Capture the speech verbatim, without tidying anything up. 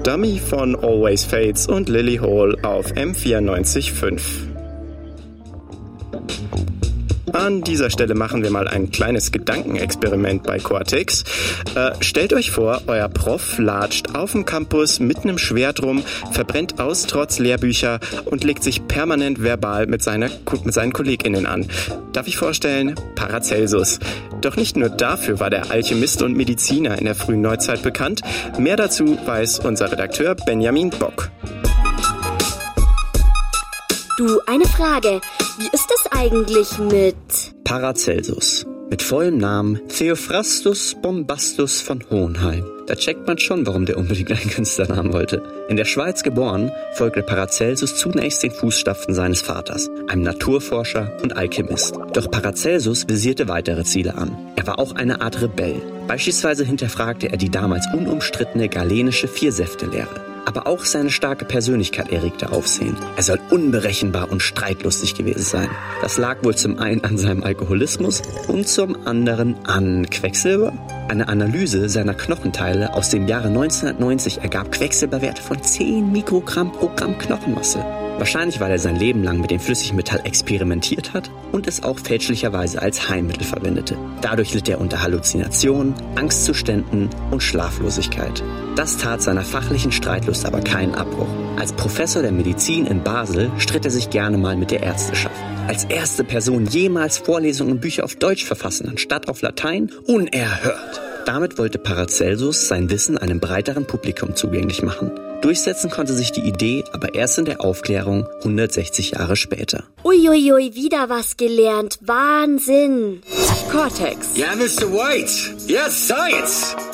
Dummy von Always Fades und Lily Hall auf M vierundneunzig Komma fünf. An dieser Stelle machen wir mal ein kleines Gedankenexperiment bei Cortex. Äh, stellt euch vor, euer Prof latscht auf dem Campus mit einem Schwert rum, verbrennt aus trotz Lehrbücher und legt sich permanent verbal mit, seiner, mit seinen KollegInnen an. Darf ich vorstellen? Paracelsus. Doch nicht nur dafür war der Alchemist und Mediziner in der frühen Neuzeit bekannt. Mehr dazu weiß unser Redakteur Benjamin Bock. Du, eine Frage. Wie ist es eigentlich mit Paracelsus? Mit vollem Namen Theophrastus Bombastus von Hohenheim. Da checkt man schon, warum der unbedingt einen Künstlernamen wollte. In der Schweiz geboren, folgte Paracelsus zunächst den Fußstapfen seines Vaters, einem Naturforscher und Alchemist. Doch Paracelsus visierte weitere Ziele an. Er war auch eine Art Rebell. Beispielsweise hinterfragte er die damals unumstrittene galenische Viersäfte-Lehre. Aber auch seine starke Persönlichkeit erregte Aufsehen. Er soll unberechenbar und streitlustig gewesen sein. Das lag wohl zum einen an seinem Alkoholismus und zum anderen an Quecksilber. Eine Analyse seiner Knochenteile aus dem Jahre neunzehnhundertneunzig ergab Quecksilberwerte von zehn Mikrogramm pro Gramm Knochenmasse. Wahrscheinlich, weil er sein Leben lang mit dem Flüssigmetall experimentiert hat und es auch fälschlicherweise als Heilmittel verwendete. Dadurch litt er unter Halluzinationen, Angstzuständen und Schlaflosigkeit. Das tat seiner fachlichen Streitlust aber keinen Abbruch. Als Professor der Medizin in Basel stritt er sich gerne mal mit der Ärzteschaft. Als erste Person jemals Vorlesungen und Bücher auf Deutsch verfassen, anstatt auf Latein, unerhört. Damit wollte Paracelsus sein Wissen einem breiteren Publikum zugänglich machen. Durchsetzen konnte sich die Idee aber erst in der Aufklärung hundertsechzig Jahre später. Uiuiui, wieder was gelernt. Wahnsinn. Cortex. Ja, Mister White. Ja, Science.